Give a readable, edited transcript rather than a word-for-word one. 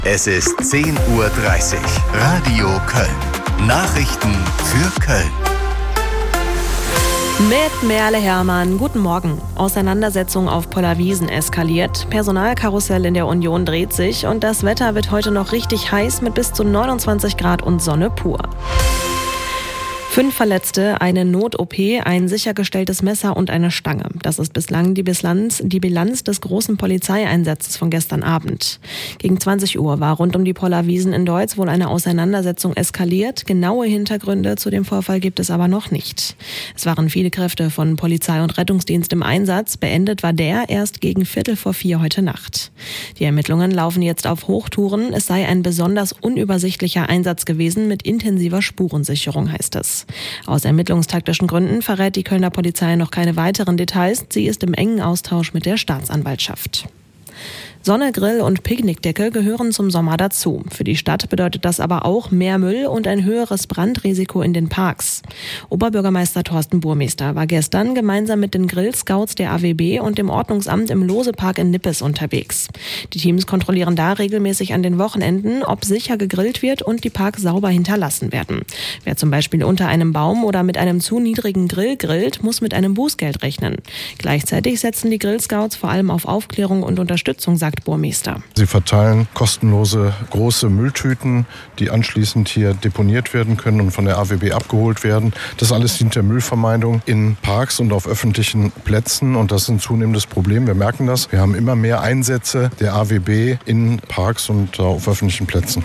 Es ist 10:30 Uhr. Radio Köln. Nachrichten für Köln. Mit Merle Hermann, guten Morgen. Auseinandersetzung auf Pollerwiesen eskaliert, Personalkarussell in der Union dreht sich und das Wetter wird heute noch richtig heiß mit bis zu 29 Grad und Sonne pur. 5 Verletzte, eine Not-OP, ein sichergestelltes Messer und eine Stange. Das ist bislang die Bilanz des großen Polizeieinsatzes von gestern Abend. Gegen 20 Uhr war rund um die Pollerwiesen in Deutz wohl eine Auseinandersetzung eskaliert. Genaue Hintergründe zu dem Vorfall gibt es aber noch nicht. Es waren viele Kräfte von Polizei und Rettungsdienst im Einsatz. Beendet war der erst gegen 3:45 heute Nacht. Die Ermittlungen laufen jetzt auf Hochtouren. Es sei ein besonders unübersichtlicher Einsatz gewesen mit intensiver Spurensicherung, heißt es. Aus ermittlungstaktischen Gründen verrät die Kölner Polizei noch keine weiteren Details. Sie ist im engen Austausch mit der Staatsanwaltschaft. Sonne, Grill und Picknickdecke gehören zum Sommer dazu. Für die Stadt bedeutet das aber auch mehr Müll und ein höheres Brandrisiko in den Parks. Oberbürgermeister Thorsten Burmester war gestern gemeinsam mit den Grillscouts der AWB und dem Ordnungsamt im Lose-Park in Nippes unterwegs. Die Teams kontrollieren da regelmäßig an den Wochenenden, ob sicher gegrillt wird und die Parks sauber hinterlassen werden. Wer zum Beispiel unter einem Baum oder mit einem zu niedrigen Grill grillt, muss mit einem Bußgeld rechnen. Gleichzeitig setzen die Grillscouts vor allem auf Aufklärung und Unterstützung, sagt Burmester. Sie verteilen kostenlose große Mülltüten, die anschließend hier deponiert werden können und von der AWB abgeholt werden. Das alles dient der Müllvermeidung in Parks und auf öffentlichen Plätzen und das ist ein zunehmendes Problem. Wir merken das. Wir haben immer mehr Einsätze der AWB in Parks und auf öffentlichen Plätzen.